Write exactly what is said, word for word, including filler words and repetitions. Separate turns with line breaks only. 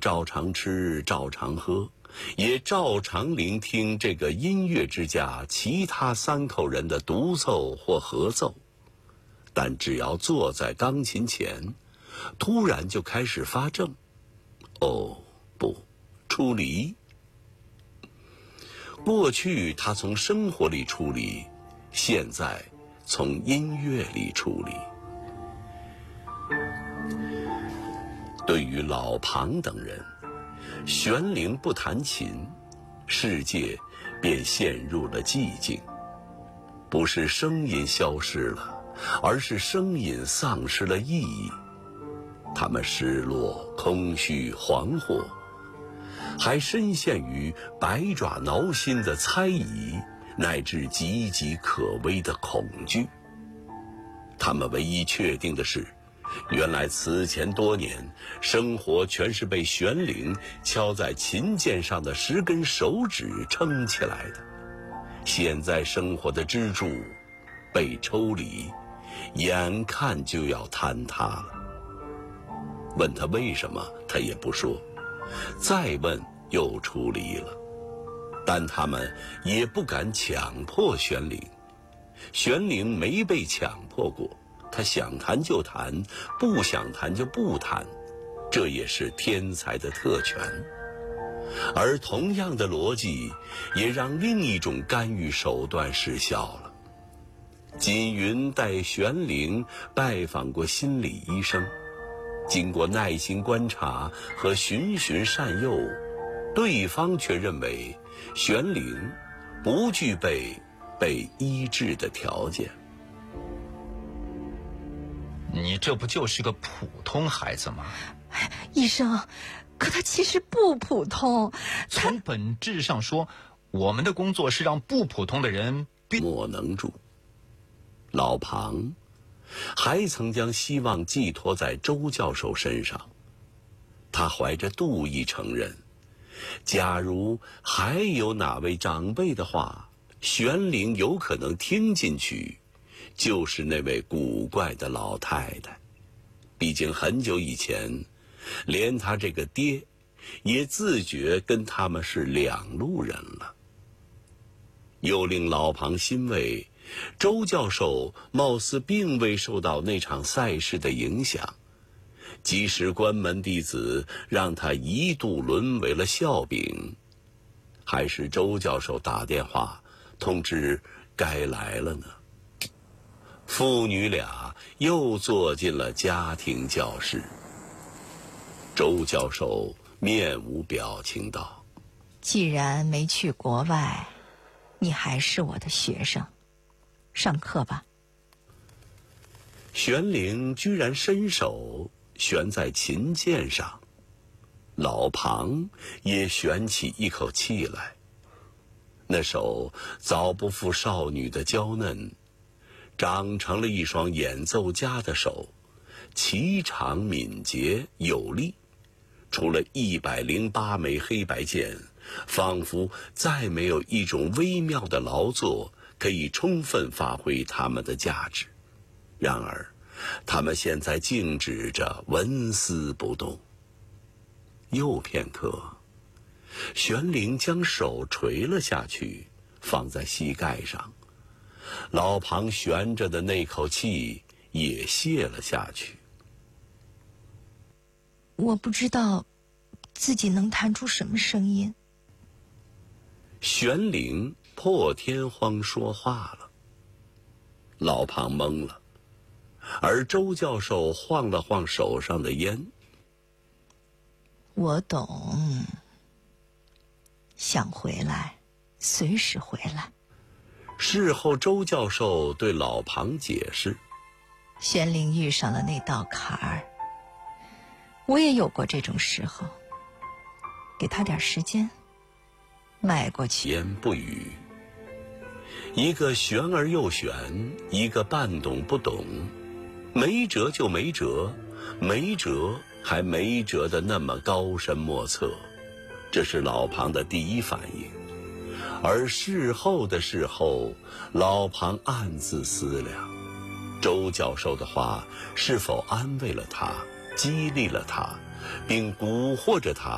照常吃，照常喝，也照常聆听这个音乐之家其他三口人的独奏或合奏。但只要坐在钢琴前，突然就开始发怔。哦，不，出离。过去他从生活里出离，现在从音乐里出离。对于老庞等人，玄龄不弹琴，世界便陷入了寂静。不是声音消失了，而是声音丧失了意义。他们失落、空虚、惶惑，还深陷于百爪挠心的猜疑，乃至岌岌可危的恐惧。他们唯一确定的是，原来此前多年，生活全是被玄龄敲在琴键上的十根手指撑起来的。现在生活的支柱被抽离，眼看就要坍塌了。问他为什么，他也不说；再问，又出离了。但他们也不敢强迫玄龄，玄龄没被强迫过，他想弹就弹，不想弹就不弹，这也是天才的特权。而同样的逻辑也让另一种干预手段失效了。锦云带玄龄拜访过心理医生，经过耐心观察和循循善诱，对方却认为玄龄不具备被医治的条件。
你这不就是个普通孩子吗？
医生，可他其实不普通。
从本质上说，我们的工作是让不普通的人
莫能助。老庞还曾将希望寄托在周教授身上，他怀着妒意承认，假如还有哪位长辈的话，玄龄有可能听进去，就是那位古怪的老太太。毕竟很久以前，连他这个爹也自觉跟他们是两路人了。又令老庞欣慰，周教授貌似并未受到那场赛事的影响，即使关门弟子让他一度沦为了笑柄，还是周教授打电话通知该来了呢。父女俩又坐进了家庭教室。周教授面无表情道：
既然没去国外，你还是我的学生，上课吧。
玄龄居然伸手悬在琴键上，老庞也悬起一口气来。那手早不复少女的娇嫩，长成了一双演奏家的手，颀长敏捷有力。除了一百零八枚黑白键，仿佛再没有一种微妙的劳作可以充分发挥它们的价值。然而他们现在静止着，纹丝不动。又片刻，玄龄将手垂了下去，放在膝盖上，老庞悬着的那口气也泄了下去。
我不知道自己能弹出什么声音。
玄龄破天荒说话了，老庞懵了，而周教授晃了晃手上的烟。
我懂，想回来，随时回来。
事后周教授对老庞解释，
玄龄遇上了那道坎儿，我也有过这种时候，给他点时间，迈过去。
言不语，一个玄而又玄，一个半懂不懂，没辙就没辙，没辙还没辙的那么高深莫测，这是老庞的第一反应。而事后的事后，老庞暗自思量，周教授的话是否安慰了他，激励了他，并蛊惑着他